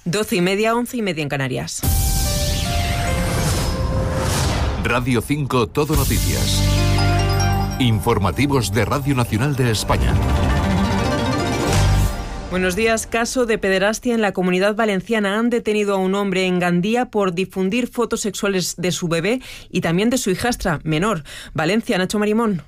12:30, 11:30 en Canarias. Radio 5 Todo Noticias. Informativos de Radio Nacional de España. Buenos días. Caso de pederastia en la Comunidad Valenciana. Han detenido a un hombre en Gandía por difundir fotos sexuales de su bebé y también de su hijastra menor. Valencia, Nacho Marimón.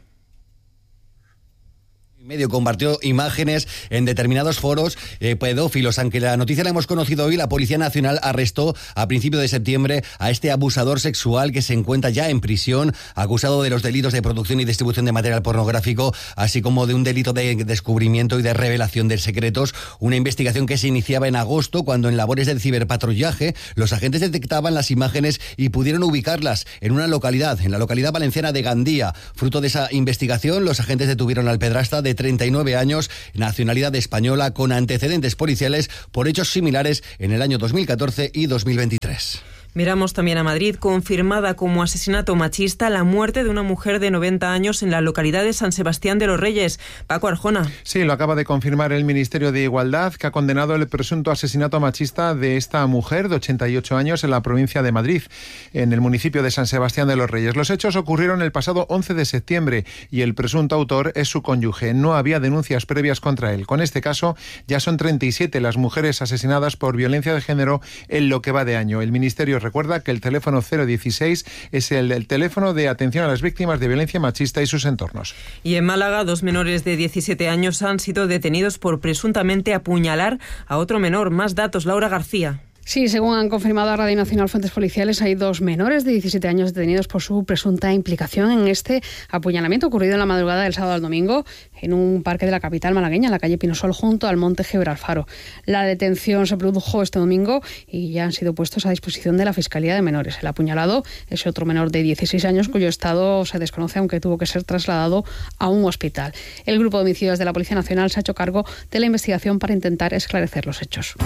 Medio compartió imágenes en determinados foros pedófilos. Aunque la noticia la hemos conocido hoy, la Policía Nacional arrestó a principios de septiembre a este abusador sexual que se encuentra ya en prisión, acusado de los delitos de producción y distribución de material pornográfico, así como de un delito de descubrimiento y de revelación de secretos. Una investigación que se iniciaba en agosto, cuando en labores de ciberpatrullaje los agentes detectaban las imágenes y pudieron ubicarlas en una localidad, en la localidad valenciana de Gandía. Fruto de esa investigación, los agentes detuvieron al pedrasta de 39 años, nacionalidad española, con antecedentes policiales por hechos similares en el año 2014 y 2023. Miramos también a Madrid. Confirmada como asesinato machista la muerte de una mujer de 90 años en la localidad de San Sebastián de los Reyes. Paco Arjona. Sí, lo acaba de confirmar el Ministerio de Igualdad, que ha condenado el presunto asesinato machista de esta mujer de 88 años en la provincia de Madrid, en el municipio de San Sebastián de los Reyes. Los hechos ocurrieron el pasado 11 de septiembre y el presunto autor es su cónyuge. No había denuncias previas contra él. Con este caso ya son 37 las mujeres asesinadas por violencia de género en lo que va de año. El Ministerio recuerda que el teléfono 016 es el teléfono de atención a las víctimas de violencia machista y sus entornos. Y en Málaga, 2 menores de 17 años han sido detenidos por presuntamente apuñalar a otro menor. Más datos, Laura García. Sí, según han confirmado a Radio Nacional fuentes policiales, hay 2 menores de 17 años detenidos por su presunta implicación en este apuñalamiento ocurrido en la madrugada del sábado al domingo en un parque de la capital malagueña, en la calle Pinosol, junto al monte Gibralfaro. La detención se produjo este domingo y ya han sido puestos a disposición de la Fiscalía de Menores. El apuñalado es otro menor de 16 años cuyo estado se desconoce, aunque tuvo que ser trasladado a un hospital. El grupo de homicidios de la Policía Nacional se ha hecho cargo de la investigación para intentar esclarecer los hechos.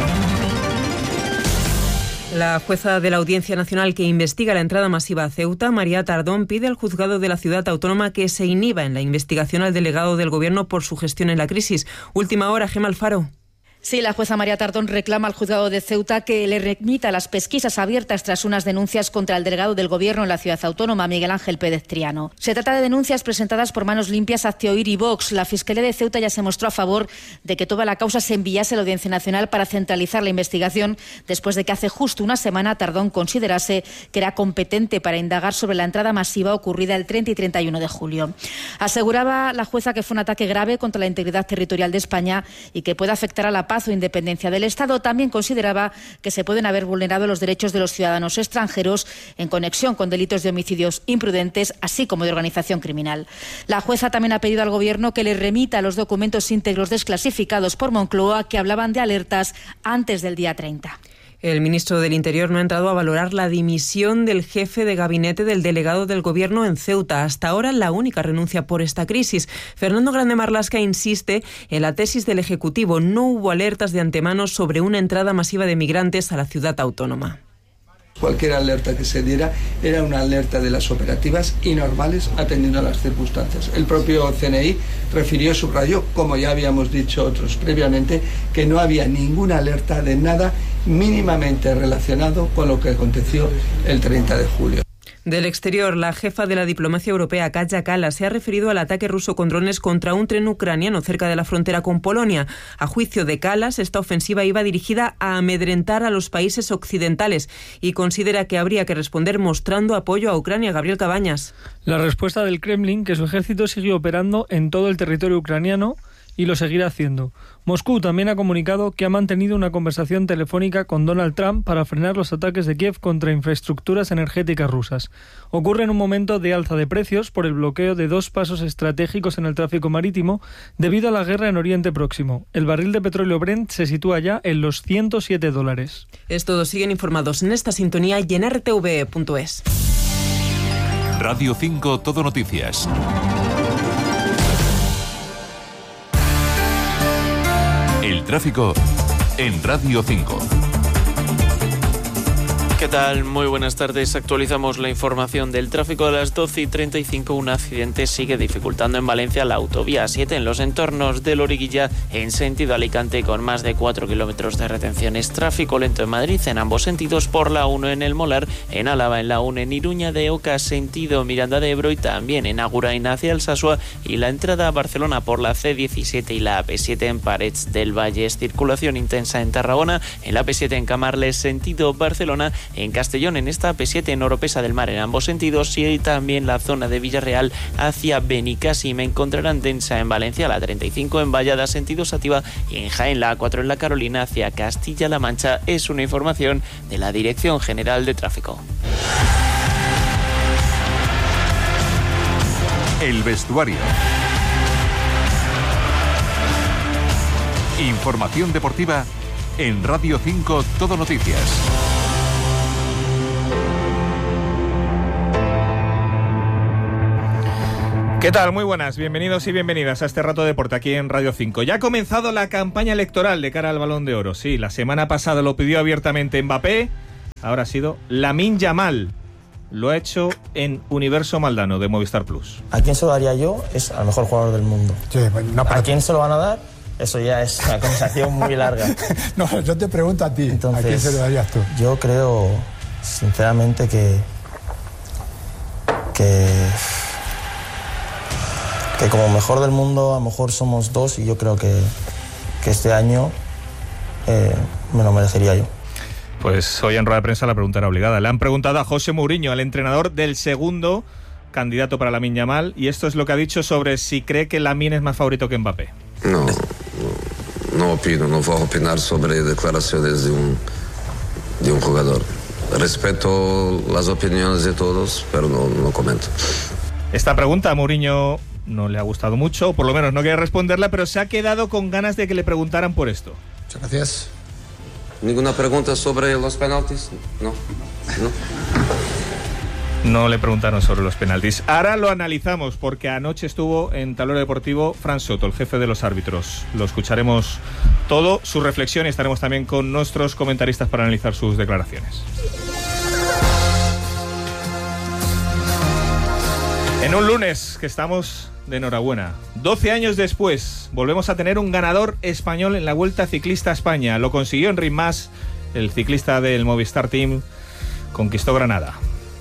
La jueza de la Audiencia Nacional que investiga la entrada masiva a Ceuta, María Tardón, pide al juzgado de la ciudad autónoma que se inhiba en la investigación al delegado del Gobierno por su gestión en la crisis. Última hora, Gemma Alfaro. Sí, la jueza María Tardón reclama al juzgado de Ceuta que le remita las pesquisas abiertas tras unas denuncias contra el delegado del Gobierno en la ciudad autónoma, Miguel Ángel Pérez Triano. Se trata de denuncias presentadas por Manos Limpias, Actioir y Vox. La Fiscalía de Ceuta ya se mostró a favor de que toda la causa se enviase a la Audiencia Nacional para centralizar la investigación, después de que hace justo una semana Tardón considerase que era competente para indagar sobre la entrada masiva ocurrida el 30 y 31 de julio. Aseguraba la jueza que fue un ataque grave contra la integridad territorial de España y que puede afectar a la paz o independencia del Estado. También consideraba que se pueden haber vulnerado los derechos de los ciudadanos extranjeros en conexión con delitos de homicidios imprudentes, así como de organización criminal. La jueza también ha pedido al Gobierno que le remita los documentos íntegros desclasificados por Moncloa que hablaban de alertas antes del día 30. El ministro del Interior no ha entrado a valorar la dimisión del jefe de gabinete del delegado del Gobierno en Ceuta. Hasta ahora la única renuncia por esta crisis. Fernando Grande Marlaska insiste en la tesis del Ejecutivo. No hubo alertas de antemano sobre una entrada masiva de migrantes a la ciudad autónoma. Cualquier alerta que se diera era una alerta de las operativas y normales atendiendo a las circunstancias. El propio CNI subrayó, como ya habíamos dicho otros previamente, que no había ninguna alerta de nada mínimamente relacionado con lo que aconteció el 30 de julio. Del exterior, la jefa de la diplomacia europea, Kaja Kallas, se ha referido al ataque ruso con drones contra un tren ucraniano cerca de la frontera con Polonia. A juicio de Kallas, esta ofensiva iba dirigida a amedrentar a los países occidentales y considera que habría que responder mostrando apoyo a Ucrania. Gabriel Cabañas. La respuesta del Kremlin, que su ejército sigue operando en todo el territorio ucraniano y lo seguirá haciendo. Moscú también ha comunicado que ha mantenido una conversación telefónica con Donald Trump para frenar los ataques de Kiev contra infraestructuras energéticas rusas. Ocurre en un momento de alza de precios por el bloqueo de 2 pasos estratégicos en el tráfico marítimo debido a la guerra en Oriente Próximo. El barril de petróleo Brent se sitúa ya en los $107. Es todo. Siguen informados en esta sintonía y en rtv.es. Radio 5 Todo Noticias. El tráfico en Radio 5. ¿Qué tal? Muy buenas tardes. Actualizamos la información del tráfico a las 12:35. Un accidente sigue dificultando en Valencia la autovía 7 en los entornos de Loriguilla en sentido Alicante con más de 4 kilómetros de retenciones. Tráfico lento en Madrid en ambos sentidos por la 1 en El Molar, en Álava en la 1 en Iruña de Oca sentido Miranda de Ebro y también en Agurain hacia Alsasua y la entrada a Barcelona por la C17 y la AP7 en Parets del Valle. Circulación intensa en Tarragona, en la AP7 en Camarles sentido Barcelona, en Castellón en esta AP7 en Oropesa del Mar en ambos sentidos y también la zona de Villarreal hacia Benicàssim. Encontrarán densa en Valencia la 35 en Vallada sentido Sativa y en Jaén la A4 en la Carolina hacia Castilla-La Mancha. Es una información de la Dirección General de Tráfico. El vestuario. Información deportiva en Radio 5 Todo Noticias. ¿Qué tal? Muy buenas, bienvenidos y bienvenidas a este rato de deporte aquí en Radio 5. Ya ha comenzado la campaña electoral de cara al Balón de Oro. Sí, la semana pasada lo pidió abiertamente Mbappé, ahora ha sido Lamine Yamal. Lo ha hecho en Universo Maldano de Movistar Plus. ¿A quién se lo daría yo? Es al mejor jugador del mundo. Sí, no, ¿a quién se lo van a dar? Eso ya es una conversación muy larga. No, yo te pregunto a ti. Entonces, ¿a quién se lo darías tú? Yo creo, sinceramente, que como mejor del mundo, a lo mejor somos dos y yo creo que este año me lo merecería yo. Pues hoy en rueda de prensa la pregunta era obligada. Le han preguntado a José Mourinho, al entrenador del segundo candidato para Lamine Yamal, y esto es lo que ha dicho sobre si cree que Lamine es más favorito que Mbappé. No opino, no voy a opinar sobre declaraciones de un jugador. Respeto las opiniones de todos, pero no comento. Esta pregunta a Mourinho no le ha gustado mucho, o por lo menos no quiere responderla, pero se ha quedado con ganas de que le preguntaran por esto. Muchas gracias. ¿Ninguna pregunta sobre los penaltis? No. No le preguntaron sobre los penaltis. Ahora lo analizamos porque anoche estuvo en Tablero Deportivo Fran Soto, el jefe de los árbitros. Lo escucharemos todo, su reflexión, y estaremos también con nuestros comentaristas para analizar sus declaraciones. En un lunes que estamos de enhorabuena. 12 años después volvemos a tener un ganador español en la Vuelta Ciclista a España. Lo consiguió Enric Mas, el ciclista del Movistar Team, conquistó Granada.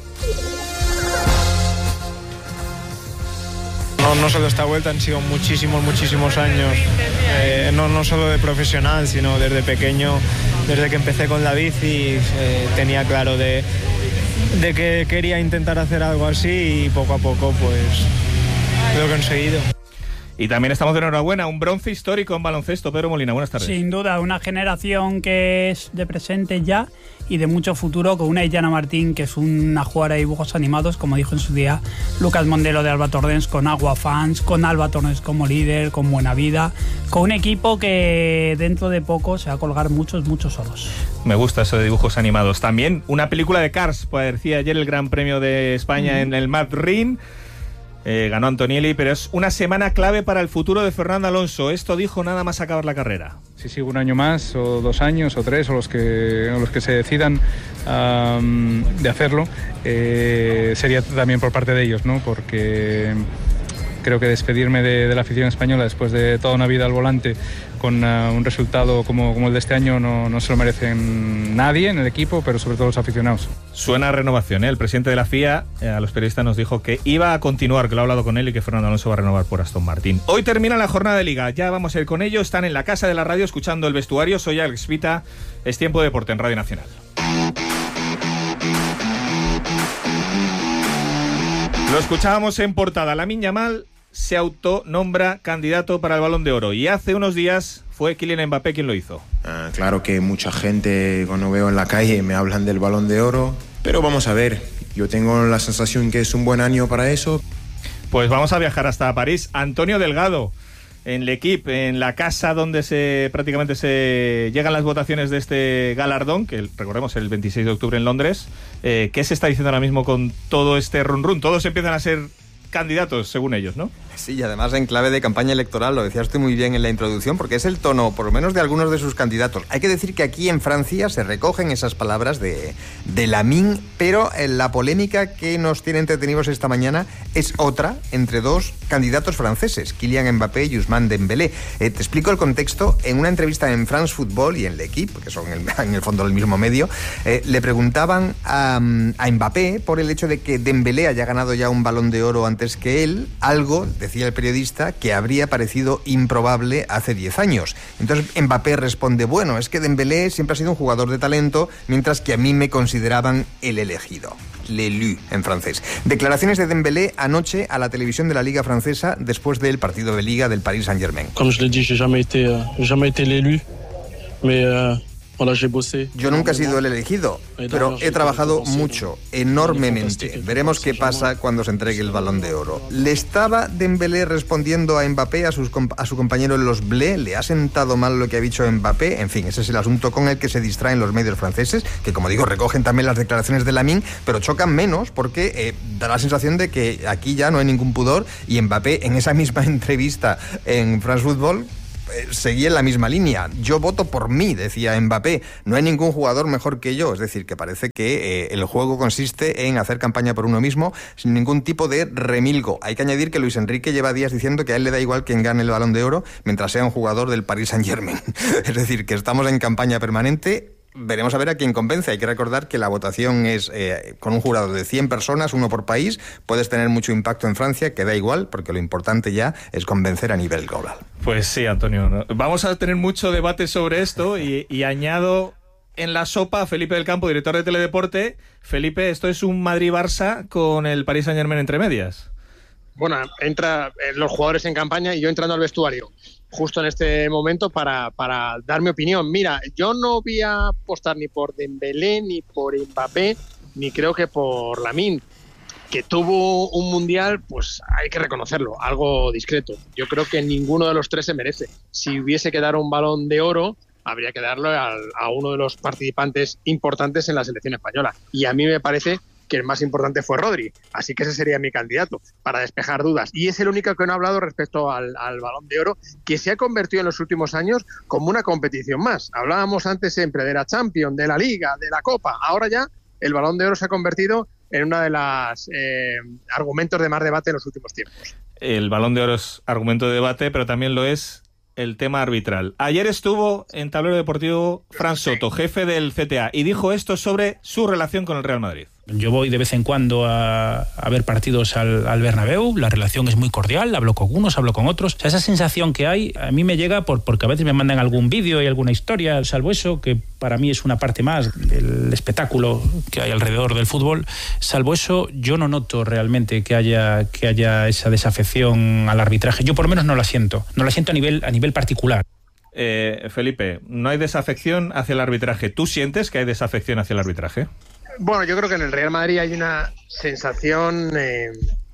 No solo esta vuelta, han sido muchísimos años, no solo de profesional, sino desde pequeño, desde que empecé con la bici, tenía claro de que quería intentar hacer algo así y poco a poco pues lo he conseguido. Y también estamos de enhorabuena, un bronce histórico en baloncesto. Pedro Molina, buenas tardes. Sin duda, una generación que es de presente ya y de mucho futuro, con una Illana Martín, que es una jugadora de dibujos animados, como dijo en su día Lucas Mondelo de Alba Torrens, con Agua Fans, con Alba Torrens como líder, con Buena Vida, con un equipo que dentro de poco se va a colgar muchos oros. Me gusta eso de dibujos animados. También una película de Cars, parecía ayer el Gran Premio de España en el Madrid. Ganó Antonielli, pero es una semana clave para el futuro de Fernando Alonso. Esto dijo nada más acabar la carrera. Si sigo un año más, o 2 años, o 3, o los que se decidan de hacerlo, sería también por parte de ellos, ¿no? Porque creo que despedirme de la afición española después de toda una vida al volante con un resultado como el de este año no se lo merecen nadie en el equipo, pero sobre todo los aficionados. Suena a renovación, ¿eh? El presidente de la FIA a los periodistas nos dijo que iba a continuar, que lo ha hablado con él y que Fernando Alonso va a renovar por Aston Martin. Hoy termina la jornada de Liga, ya vamos a ir con ello. Están en la casa de la radio escuchando El Vestuario. Soy Alex Vita, es Tiempo de Deporte en Radio Nacional. Lo escuchábamos en portada. Lamine Yamal se autonombra candidato para el Balón de Oro y hace unos días fue Kylian Mbappé quien lo hizo. Claro que mucha gente cuando veo en la calle me hablan del Balón de Oro, pero vamos a ver, yo tengo la sensación que es un buen año para eso. Pues vamos a viajar hasta París. Antonio Delgado, en L'Equipe, en la casa donde prácticamente se llegan las votaciones de este galardón, que recordemos el 26 de octubre en Londres. ¿Qué se está diciendo ahora mismo con todo este run-run? Todos empiezan a ser candidatos, según ellos, ¿no? Sí, y además en clave de campaña electoral, lo decía usted muy bien en la introducción, porque es el tono, por lo menos de algunos de sus candidatos. Hay que decir que aquí en Francia se recogen esas palabras de Lamine, pero la polémica que nos tiene entretenidos esta mañana es otra entre dos candidatos franceses, Kylian Mbappé y Ousmane Dembélé. Te explico el contexto. En una entrevista en France Football y en L'Equipe, que son en el fondo del mismo medio, le preguntaban a Mbappé por el hecho de que Dembélé haya ganado ya un Balón de Oro antes que él, algo, decía el periodista, que habría parecido improbable hace 10 años. Entonces Mbappé responde, bueno, es que Dembélé siempre ha sido un jugador de talento, mientras que a mí me consideraban el elegido. L'élu en francés. Declaraciones de Dembélé anoche a la televisión de la Liga francesa después del partido de Liga del Paris Saint-Germain. Como je l'ai dit, j'ai jamais été l'élu, mais yo nunca he sido el elegido, pero he trabajado mucho, enormemente. Veremos qué pasa cuando se entregue el Balón de Oro. ¿Le estaba Dembélé respondiendo a Mbappé, a su compañero en los Blés? ¿Le ha sentado mal lo que ha dicho Mbappé? En fin, ese es el asunto con el que se distraen los medios franceses, que como digo, recogen también las declaraciones de Lamine, pero chocan menos porque da la sensación de que aquí ya no hay ningún pudor, y Mbappé en esa misma entrevista en France Football seguía en la misma línea. Yo voto por mí, decía Mbappé. No hay ningún jugador mejor que yo. Es decir, que parece que el juego consiste en hacer campaña por uno mismo sin ningún tipo de remilgo. Hay que añadir que Luis Enrique lleva días diciendo que a él le da igual quien gane el Balón de Oro mientras sea un jugador del Paris Saint-Germain. Es decir, que estamos en campaña permanente. Veremos a ver a quién convence. Hay que recordar que la votación es con un jurado de 100 personas, uno por país. Puedes tener mucho impacto en Francia, que da igual, porque lo importante ya es convencer a nivel global. Pues sí, Antonio. Vamos a tener mucho debate sobre esto y añado en la sopa a Felipe del Campo, director de Teledeporte. Felipe, esto es un Madrid-Barça con el Paris Saint-Germain entre medias. Bueno, entra los jugadores en campaña y yo entrando al vestuario justo en este momento para dar mi opinión. Mira, yo no voy a apostar ni por Dembélé, ni por Mbappé, ni creo que por Lamine, que tuvo un mundial, pues hay que reconocerlo, algo discreto. Yo creo que ninguno de los tres se merece. Si hubiese que dar un Balón de Oro, habría que darlo a uno de los participantes importantes en la selección española. Y a mí me parece que el más importante fue Rodri, así que ese sería mi candidato para despejar dudas, y es el único que no ha hablado respecto al Balón de Oro, que se ha convertido en los últimos años como una competición más. Hablábamos antes siempre de la Champions, de la Liga, de la Copa, ahora ya el Balón de Oro se ha convertido en una de las argumentos de más debate en los últimos tiempos. El Balón de Oro es argumento de debate, pero también lo es el tema arbitral. Ayer estuvo en Tablero Deportivo Fran Soto, jefe del CTA, y dijo esto sobre su relación con el Real Madrid. Yo voy de vez en cuando a ver partidos al Bernabéu, la relación es muy cordial, hablo con unos, hablo con otros. O sea, esa sensación que hay a mí me llega porque a veces me mandan algún vídeo y alguna historia, salvo eso, que para mí es una parte más del espectáculo que hay alrededor del fútbol. Salvo eso, yo no noto realmente que haya esa desafección al arbitraje. Yo por lo menos no la siento a nivel particular. Felipe, no hay desafección hacia el arbitraje. ¿Tú sientes que hay desafección hacia el arbitraje? Bueno, yo creo que en el Real Madrid hay una sensación de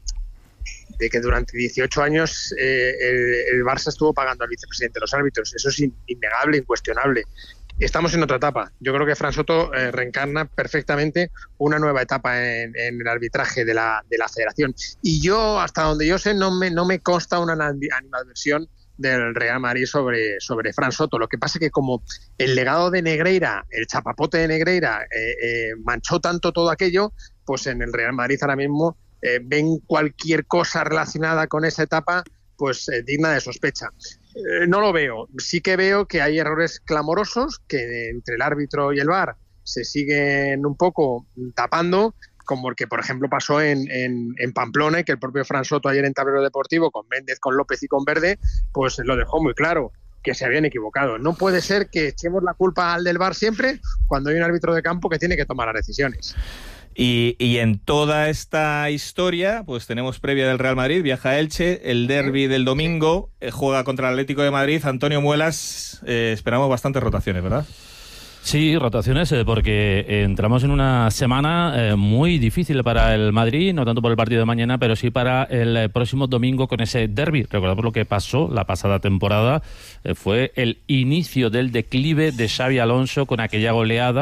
que durante 18 años el Barça estuvo pagando al vicepresidente de los árbitros. Eso es innegable, incuestionable. Estamos en otra etapa. Yo creo que Fran Soto reencarna perfectamente una nueva etapa en el arbitraje de la federación. Y yo, hasta donde yo sé, no me consta una animadversión del Real Madrid sobre Fran Soto. Lo que pasa es que como el legado de Negreira, el chapapote de Negreira, manchó tanto todo aquello, pues en el Real Madrid ahora mismo ven cualquier cosa relacionada con esa etapa pues digna de sospecha. No lo veo. Sí que veo que hay errores clamorosos que entre el árbitro y el VAR se siguen un poco tapando, como el que, por ejemplo, pasó en Pamplona, y que el propio Fran Soto ayer en Tablero Deportivo, con Méndez, con López y con Verde, pues lo dejó muy claro, que se habían equivocado. No puede ser que echemos la culpa al del VAR siempre cuando hay un árbitro de campo que tiene que tomar las decisiones. Y en toda esta historia, pues tenemos previa del Real Madrid, viaja a Elche, el derbi del domingo, juega contra el Atlético de Madrid. Antonio Muelas, esperamos bastantes rotaciones, ¿verdad? Sí, rotaciones, porque entramos en una semana muy difícil para el Madrid, no tanto por el partido de mañana, pero sí para el próximo domingo con ese derbi. Recordamos lo que pasó la pasada temporada, fue el inicio del declive de Xabi Alonso con aquella goleada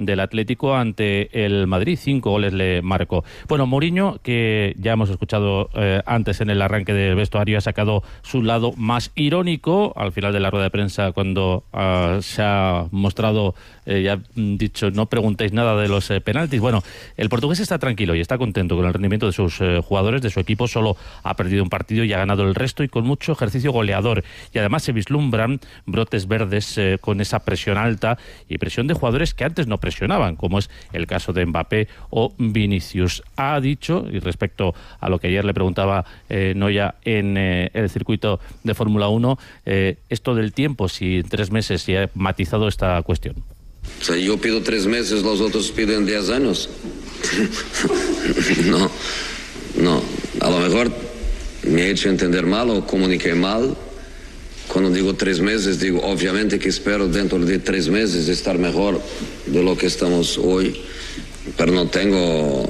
del Atlético ante el Madrid. 5 goles le marcó. Bueno, Mourinho, que ya hemos escuchado antes en el arranque del vestuario, ha sacado su lado más irónico al final de la rueda de prensa, cuando se ha mostrado, ya dicho, no preguntéis nada de los penaltis. Bueno, el portugués está tranquilo y está contento con el rendimiento de sus jugadores, de su equipo. Solo ha perdido un partido y ha ganado el resto, y con mucho ejercicio goleador. Y además se vislumbran brotes verdes con esa presión alta y presión de jugadores que antes no presionaban, como es el caso de Mbappé o Vinicius. Ha dicho, y respecto a lo que ayer le preguntaba Noya en el circuito de Fórmula 1, esto del tiempo, si en 3 meses, y ha matizado esta cuestión. O sea, yo pido 3 meses, los otros piden 10 años. No, a lo mejor me he hecho entender mal o comuniqué mal. Cuando digo 3 meses, digo obviamente que espero dentro de 3 meses estar mejor de lo que estamos hoy, pero no tengo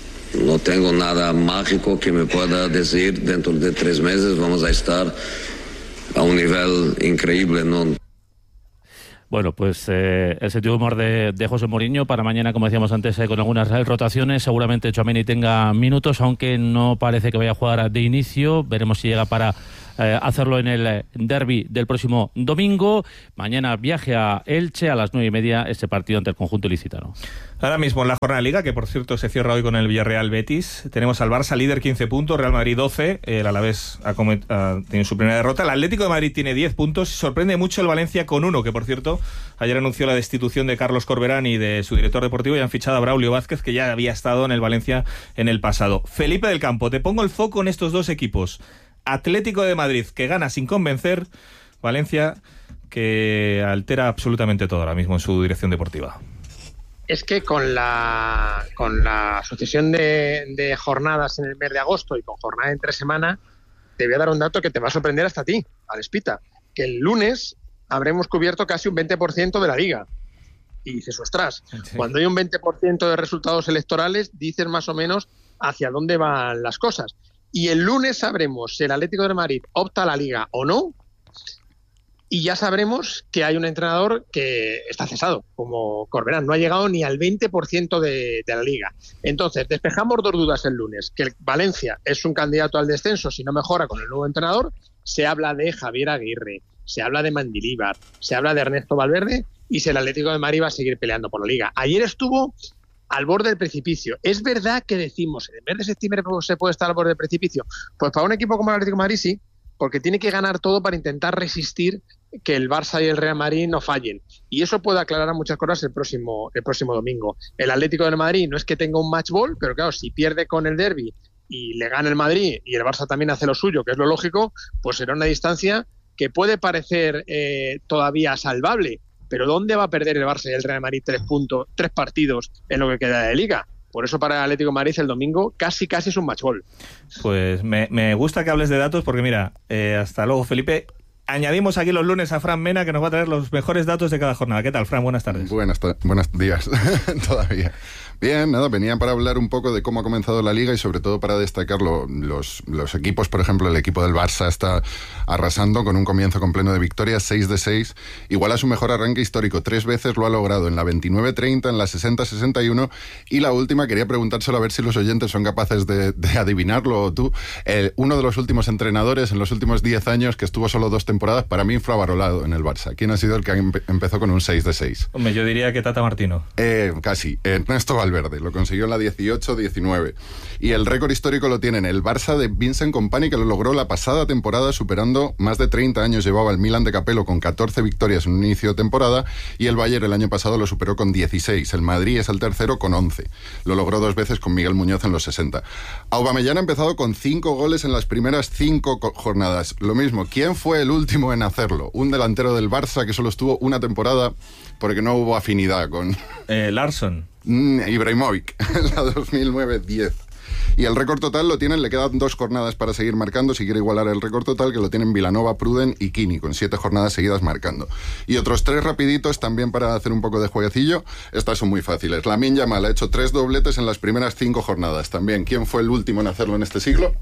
nada mágico que me pueda decir dentro de 3 meses vamos a estar a un nivel increíble, ¿no? Bueno, pues el sentido de humor de José Mourinho para mañana, como decíamos antes, con algunas rotaciones. Seguramente Tchouaméni tenga minutos, aunque no parece que vaya a jugar de inicio. Veremos si llega para hacerlo en el derbi del próximo domingo. Mañana viaje a Elche a las 9:30, este partido ante el conjunto ilicitano. Ahora mismo en la jornada de Liga, que por cierto se cierra hoy con el Villarreal Betis, tenemos al Barça líder 15 puntos, Real Madrid 12, el Alavés ha tenido su primera derrota, el Atlético de Madrid tiene 10 puntos, sorprende mucho el Valencia con 1, que por cierto ayer anunció la destitución de Carlos Corberán y de su director deportivo, y han fichado a Braulio Vázquez, que ya había estado en el Valencia en el pasado. Felipe del Campo, te pongo el foco en estos dos equipos. Atlético de Madrid, que gana sin convencer, Valencia, que altera absolutamente todo ahora mismo en su dirección deportiva. Es que con la sucesión de jornadas en el mes de agosto y con jornada entre semana, te voy a dar un dato que te va a sorprender hasta a ti, Alespita, que el lunes habremos cubierto casi un 20% de la Liga. Y dices, ostras, sí. Cuando hay un 20% de resultados electorales, dices más o menos hacia dónde van las cosas. Y el lunes sabremos si el Atlético de Madrid opta a la Liga o no, y ya sabremos que hay un entrenador que está cesado, como Corberán. No ha llegado ni al 20% de la Liga. Entonces, despejamos 2 dudas el lunes. Que el Valencia es un candidato al descenso si no mejora con el nuevo entrenador. Se habla de Javier Aguirre, se habla de Mendilibar, se habla de Ernesto Valverde, y si el Atlético de Madrid va a seguir peleando por la Liga. Ayer estuvo al borde del precipicio. Es verdad que decimos, en el mes de septiembre se puede estar al borde del precipicio. Pues para un equipo como el Atlético de Madrid sí, porque tiene que ganar todo para intentar resistir que el Barça y el Real Madrid no fallen. Y eso puede aclarar muchas cosas el próximo domingo. El Atlético de Madrid no es que tenga un match ball, pero claro, si pierde con el derbi y le gana el Madrid y el Barça también hace lo suyo, que es lo lógico, pues será una distancia que puede parecer todavía salvable. Pero ¿dónde va a perder el Barça y el Real Madrid 3 partidos en lo que queda de Liga? Por eso para el Atlético de Madrid el domingo casi es un match ball. Pues me gusta que hables de datos porque mira, hasta luego Felipe. Añadimos aquí los lunes a Fran Mena, que nos va a traer los mejores datos de cada jornada. ¿Qué tal, Fran? Buenas tardes. Buenos días todavía. Bien, nada, venía para hablar un poco de cómo ha comenzado la Liga y sobre todo para destacar los equipos. Por ejemplo, el equipo del Barça está arrasando con un comienzo con pleno de victorias, 6 de 6, igual a su mejor arranque histórico. 3 veces lo ha logrado, en la 29-30, en la 60-61, y la última quería preguntárselo a ver si los oyentes son capaces de adivinarlo, o tú. Uno de los últimos entrenadores en los últimos 10 años que estuvo solo 2 temporadas, para mí infravalorado en el Barça. ¿Quién ha sido el que empezó con un 6 de 6? Hombre, yo diría que Tata Martino. Casi. Ernesto Valverde. Lo consiguió en la 18-19. Y el récord histórico lo tienen el Barça de Vincent Kompany, que lo logró la pasada temporada, superando más de 30 años llevaba el Milan de Capello con 14 victorias en un inicio de temporada, y el Bayern el año pasado lo superó con 16. El Madrid es el tercero con 11. Lo logró 2 veces con Miguel Muñoz en los 60. Aubameyang ha empezado con 5 goles en las primeras 5 jornadas. Lo mismo, ¿quién fue el último en hacerlo? Un delantero del Barça que solo estuvo una temporada porque no hubo afinidad con... Larsson. Ibrahimovic, en la 2009-10. Y el récord total lo tienen, le quedan 2 jornadas para seguir marcando, si quiere igualar el récord total, que lo tienen Vilanova, Pruden y Kini, con 7 jornadas seguidas marcando. Y otros 3 rapiditos también para hacer un poco de jueguecillo. Estas son muy fáciles. Lamine Yamal ha hecho 3 dobletes en las primeras 5 jornadas. También, ¿quién fue el último en hacerlo en este siglo?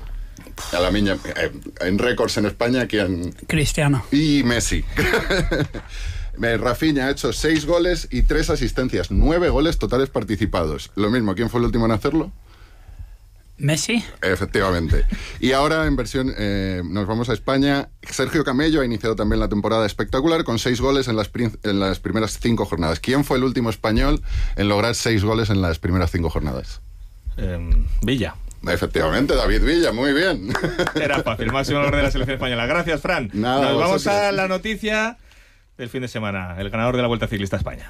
A Lamine, en récords en España, ¿quién? Cristiano. Y Messi. Rafinha ha hecho 6 goles y 3 asistencias, 9 goles totales participados. Lo mismo, ¿quién fue el último en hacerlo? ¿Messi? Efectivamente. Y ahora en versión, nos vamos a España. Sergio Camello ha iniciado también la temporada espectacular con 6 goles en las primeras 5 jornadas. ¿Quién fue el último español en lograr 6 goles en las primeras 5 jornadas? Villa. Efectivamente, David Villa, muy bien. Era fácil, máximo valor de la selección española. Gracias, Fran. Nada, nos vamos a la noticia del fin de semana, el ganador de la Vuelta Ciclista a España.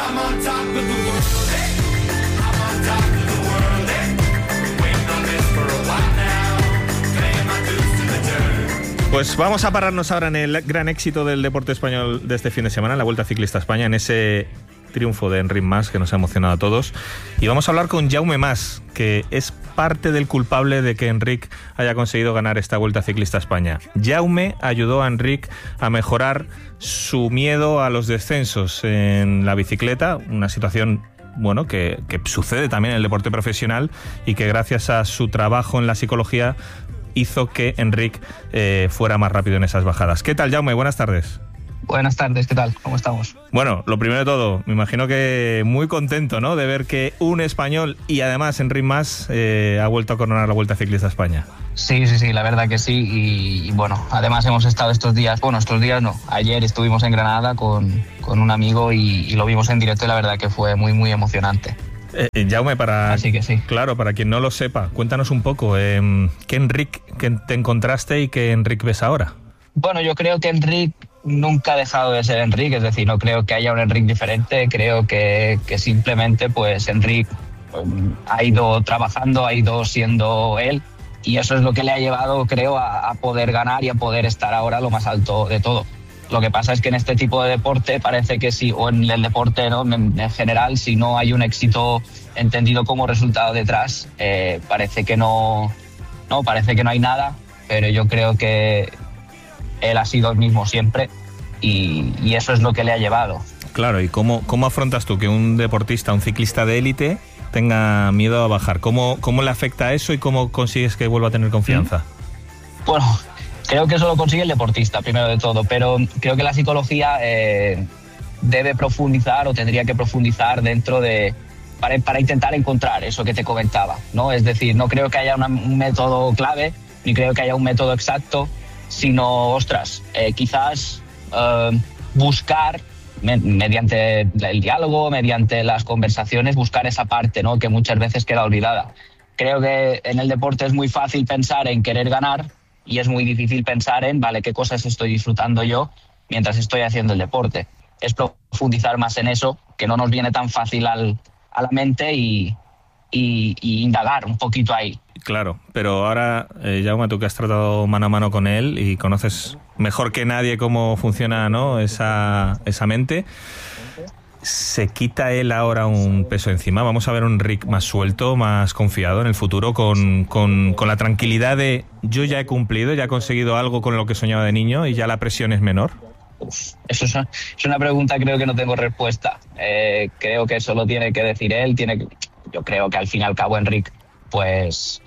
Pues vamos a pararnos ahora en el gran éxito del deporte español de este fin de semana, la Vuelta Ciclista a España, en ese triunfo de Enric Mas que nos ha emocionado a todos. Y vamos a hablar con Jaume Mas, que es parte del culpable de que Enric haya conseguido ganar esta Vuelta Ciclista a España. Jaume ayudó a Enric a mejorar su miedo a los descensos en la bicicleta, una situación que sucede también en el deporte profesional y que gracias a su trabajo en la psicología hizo que Enric fuera más rápido en esas bajadas. ¿Qué tal, Jaume? Buenas tardes. Buenas tardes, ¿qué tal? ¿Cómo estamos? Bueno, lo primero de todo, me imagino que muy contento, ¿no?, de ver que un español y además Enric Mas ha vuelto a coronar la Vuelta Ciclista a España. Sí, la verdad que sí. Y bueno, además hemos estado ayer estuvimos en Granada con un amigo y lo vimos en directo y la verdad que fue muy, muy emocionante. Jaume, Así que sí. Claro, para quien no lo sepa, cuéntanos un poco, ¿qué Enric que te encontraste y qué Enric ves ahora? Bueno, yo creo que Enric nunca ha dejado de ser Enric, es decir, no creo que haya un Enric diferente, creo que simplemente pues Enric ha ido trabajando, ha ido siendo él y eso es lo que le ha llevado, creo, a poder ganar y a poder estar ahora lo más alto de todo. Lo que pasa es que en este tipo de deporte parece que sí, o en el deporte, ¿no?, en general, si no hay un éxito entendido como resultado detrás, parece que no hay nada, pero yo creo que él ha sido el mismo siempre y eso es lo que le ha llevado. Claro, ¿y cómo afrontas tú que un deportista, un ciclista de élite tenga miedo a bajar? ¿Cómo le afecta eso y cómo consigues que vuelva a tener confianza? Bueno, creo que eso lo consigue el deportista, primero de todo, pero creo que la psicología debe profundizar o tendría que profundizar dentro de... Para intentar encontrar eso que te comentaba, ¿no? Es decir, no creo que haya un método clave, ni creo que haya un método exacto, sino, quizás buscar, mediante el diálogo, mediante las conversaciones, buscar esa parte, ¿no?, que muchas veces queda olvidada. Creo que en el deporte es muy fácil pensar en querer ganar y es muy difícil pensar en, qué cosas estoy disfrutando yo mientras estoy haciendo el deporte. Es profundizar más en eso, que no nos viene tan fácil a la mente y indagar un poquito ahí. Claro, pero ahora, Jaume, tú que has tratado mano a mano con él y conoces mejor que nadie cómo funciona, ¿no?, esa mente, ¿se quita él ahora un peso encima? ¿Vamos a ver un Enric más suelto, más confiado en el futuro, con la tranquilidad de yo ya he cumplido, ya he conseguido algo con lo que soñaba de niño y ya la presión es menor? Eso es una pregunta, creo que no tengo respuesta. Creo que eso lo tiene que decir él. Yo creo que al fin y al cabo Enric, pues,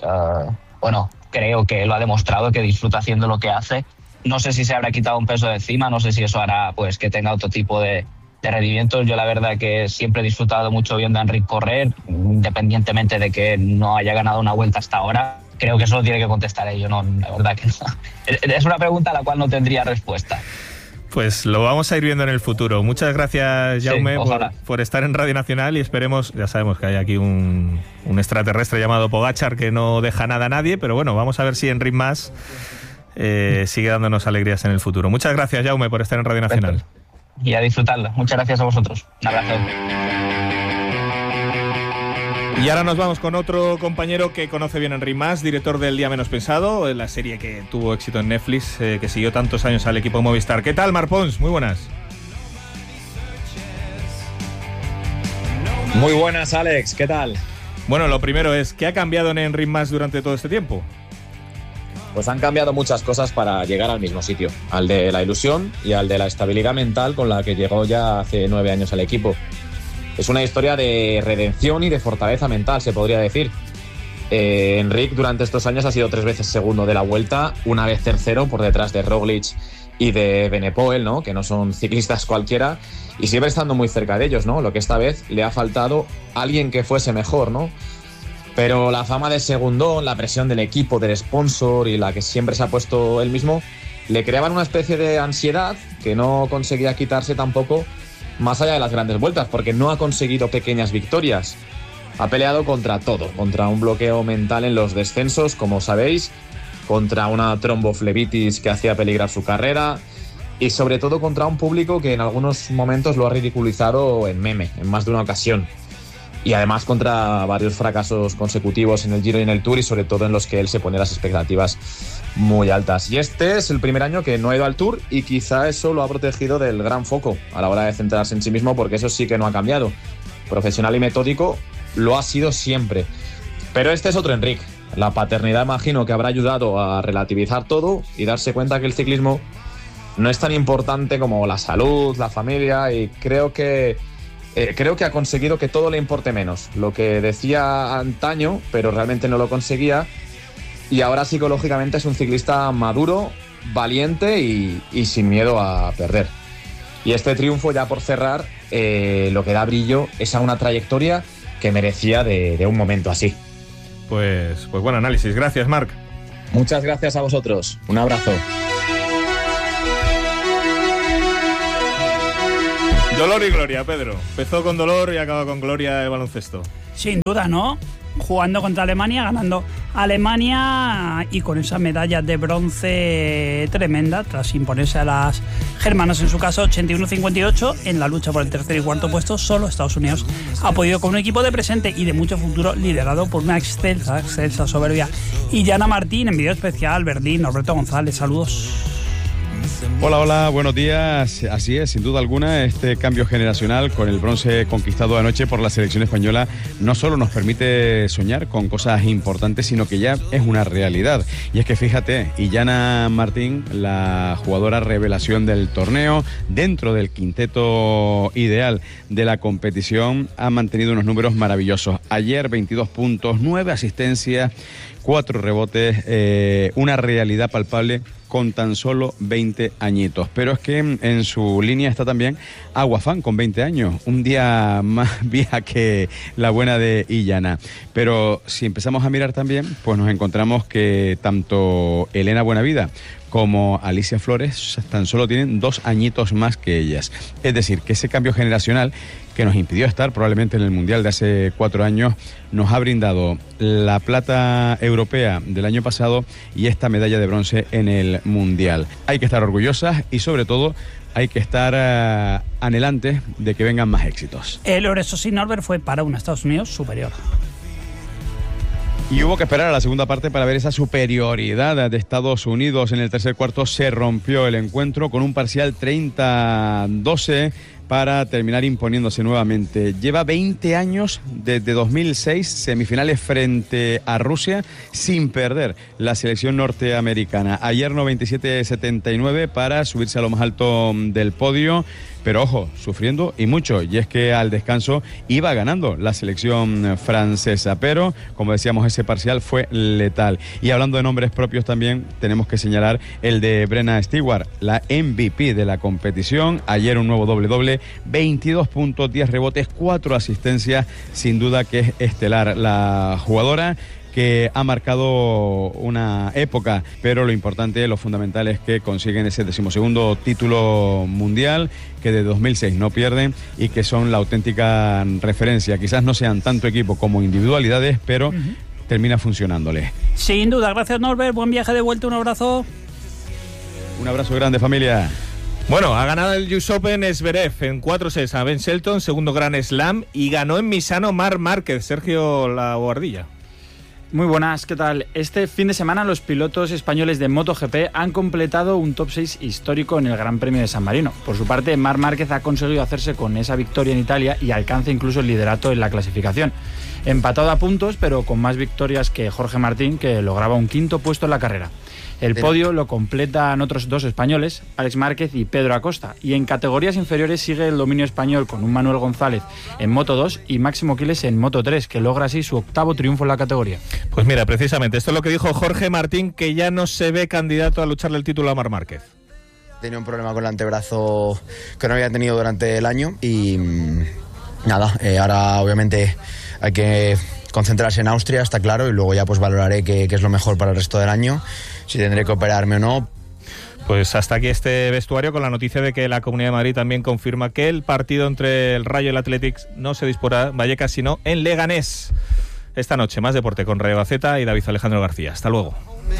creo que lo ha demostrado, que disfruta haciendo lo que hace. No sé si se habrá quitado un peso de encima, no sé si eso hará pues que tenga otro tipo de rendimientos. Yo la verdad que siempre he disfrutado mucho viendo a Enric correr, independientemente de que no haya ganado una vuelta hasta ahora. Creo que eso lo tiene que contestar él, la verdad que no. Es una pregunta a la cual no tendría respuesta. Pues lo vamos a ir viendo en el futuro. Muchas gracias, Jaume, sí, por estar en Radio Nacional y esperemos, ya sabemos que hay aquí un extraterrestre llamado Pogačar que no deja nada a nadie, pero bueno, vamos a ver si Enric Mas sigue dándonos alegrías en el futuro. Muchas gracias, Jaume, por estar en Radio Nacional. Y a disfrutarla. Muchas gracias a vosotros. Un abrazo. Y ahora nos vamos con otro compañero que conoce bien a Enric Mas, director del Día Menos Pensado, la serie que tuvo éxito en Netflix, que siguió tantos años al equipo Movistar. ¿Qué tal, Marc Pons? Muy buenas. Muy buenas, Alex. ¿Qué tal? Bueno, lo primero es, ¿qué ha cambiado en Enric Mas durante todo este tiempo? Pues han cambiado muchas cosas para llegar al mismo sitio, al de la ilusión y al de la estabilidad mental con la que llegó ya hace 9 años al equipo. Es una historia de redención y de fortaleza mental, se podría decir. Enric durante estos años ha sido 3 veces segundo de la Vuelta, una vez tercero por detrás de Roglic y de Benepoel, ¿no? Que no son ciclistas cualquiera, y siempre estando muy cerca de ellos, ¿no? Lo que esta vez le ha faltado alguien que fuese mejor, ¿no? Pero la fama de segundón, la presión del equipo, del sponsor y la que siempre se ha puesto él mismo, le creaban una especie de ansiedad que no conseguía quitarse tampoco más allá de las grandes vueltas, porque no ha conseguido pequeñas victorias. Ha peleado contra todo, contra un bloqueo mental en los descensos, como sabéis, contra una tromboflebitis que hacía peligrar su carrera y sobre todo contra un público que en algunos momentos lo ha ridiculizado en meme, en más de una ocasión. Y además contra varios fracasos consecutivos en el Giro y en el Tour, y sobre todo en los que él se pone las expectativas muy altas. Y este es el primer año que no ha ido al Tour, y quizá eso lo ha protegido del gran foco a la hora de centrarse en sí mismo, porque eso sí que no ha cambiado. Profesional y metódico lo ha sido siempre. Pero este es otro Enric. La paternidad, imagino, que habrá ayudado a relativizar todo y darse cuenta que el ciclismo no es tan importante como la salud, la familia, y creo que ha conseguido que todo le importe menos. Lo que decía antaño, pero realmente no lo conseguía, y ahora psicológicamente es un ciclista maduro, valiente y sin miedo a perder. Y este triunfo, ya por cerrar, lo que da brillo es a una trayectoria que merecía de un momento así. Pues buen análisis. Gracias, Marc. Muchas gracias a vosotros. Un abrazo. Dolor y gloria, Pedro. Empezó con dolor y acaba con gloria el baloncesto. Sin duda, ¿no? Jugando contra Alemania, ganando Alemania y con esa medalla de bronce tremenda tras imponerse a las germanas, en su caso 81-58. En la lucha por el tercer y cuarto puesto, solo Estados Unidos ha podido, con un equipo de presente y de mucho futuro liderado por una excelsa, soberbia Illana Martín. En vídeo especial, Berlín, Norberto González, saludos. Hola, buenos días. Así es, sin duda alguna, este cambio generacional con el bronce conquistado anoche por la selección española no solo nos permite soñar con cosas importantes, sino que ya es una realidad. Y es que fíjate, Illana Martín, la jugadora revelación del torneo, dentro del quinteto ideal de la competición, ha mantenido unos números maravillosos. Ayer 22 puntos, 9 asistencias, 4 rebotes, una realidad palpable con tan solo 20 añitos. Pero es que en su línea está también Agua Fan, con 20 años, un día más vieja que la buena de Illana. Pero si empezamos a mirar también, pues nos encontramos que tanto Elena Buenavida como Alicia Flores tan solo tienen 2 añitos más que ellas. Es decir, que ese cambio generacional que nos impidió estar probablemente en el Mundial de hace 4 años, nos ha brindado la plata europea del año pasado y esta medalla de bronce en el Mundial. Hay que estar orgullosas y sobre todo hay que estar anhelantes de que vengan más éxitos. El oro, eso sí, Norbert, fue para un Estados Unidos superior. Y hubo que esperar a la segunda parte para ver esa superioridad de Estados Unidos. En el tercer cuarto se rompió el encuentro con un parcial 30-12 para terminar imponiéndose nuevamente. Lleva 20 años desde 2006, semifinales frente a Rusia, sin perder la selección norteamericana. Ayer 97-79 para subirse a lo más alto del podio, pero ojo, sufriendo y mucho, y es que al descanso iba ganando la selección francesa, pero como decíamos, ese parcial fue letal. Y hablando de nombres propios también, tenemos que señalar el de Brenna Stewart, la MVP de la competición. Ayer un nuevo doble-doble, 22 puntos, 10 rebotes, 4 asistencias, sin duda que es estelar la jugadora, que ha marcado una época, pero lo importante, lo fundamental es que consiguen ese 12º título mundial, que de 2006 no pierden y que son la auténtica referencia. Quizás no sean tanto equipo como individualidades, pero termina funcionándoles. Sin duda, gracias Norbert, buen viaje de vuelta, un abrazo. Un abrazo grande, familia. Bueno, ha ganado el US Open Zverev en 4 sets a Ben Shelton, segundo Grand Slam, y ganó en Misano Marc Márquez. Sergio La Guardilla. Muy buenas, ¿qué tal? Este fin de semana los pilotos españoles de MotoGP han completado un top 6 histórico en el Gran Premio de San Marino. Por su parte, Marc Márquez ha conseguido hacerse con esa victoria en Italia y alcanza incluso el liderato en la clasificación. Empatado a puntos, pero con más victorias que Jorge Martín, que lograba un 5º puesto en la carrera. El podio lo completan otros 2 españoles, Alex Márquez y Pedro Acosta. Y en categorías inferiores sigue el dominio español con un Manuel González en Moto 2 y Máximo Quiles en Moto 3, que logra así su 8º triunfo en la categoría. Pues mira, precisamente esto es lo que dijo Jorge Martín, que ya no se ve candidato a lucharle el título a Marc Márquez. Tenía un problema con el antebrazo que no había tenido durante el año y nada, ahora obviamente hay que concentrarse en Austria, está claro, y luego ya pues valoraré qué es lo mejor para el resto del año, si tendré que operarme o no. Pues hasta aquí este vestuario con la noticia de que la Comunidad de Madrid también confirma que el partido entre el Rayo y el Athletic no se disputará en Vallecas, sino en Leganés. Esta noche, más deporte con Rayo Gaceta y David Alejandro García. Hasta luego.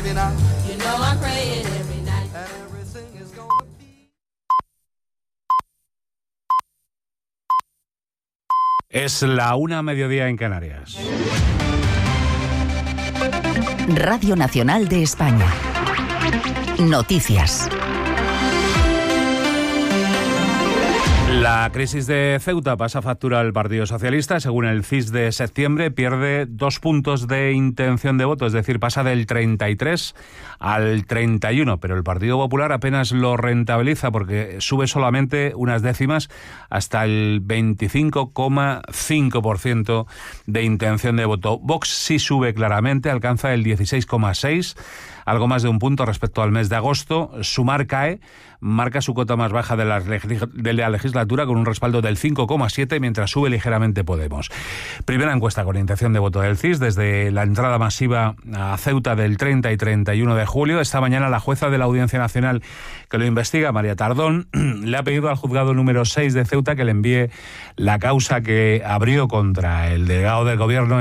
Es la 1:00 en Canarias. Radio Nacional de España. Noticias. La crisis de Ceuta pasa factura al Partido Socialista. Según el CIS de septiembre, pierde 2 puntos de intención de voto, es decir, pasa del 33 al 31. Pero el Partido Popular apenas lo rentabiliza porque sube solamente unas décimas hasta el 25,5% de intención de voto. Vox sí sube claramente, alcanza el 16,6%. Algo más de un punto respecto al mes de agosto. Sumar cae, marca su cota más baja de la legislatura con un respaldo del 5,7%, mientras sube ligeramente Podemos. Primera encuesta con intención de voto del CIS desde la entrada masiva a Ceuta del 30 y 31 de julio. Esta mañana la jueza de la Audiencia Nacional que lo investiga, María Tardón, le ha pedido al juzgado número 6 de Ceuta que le envíe la causa que abrió contra el delegado del Gobierno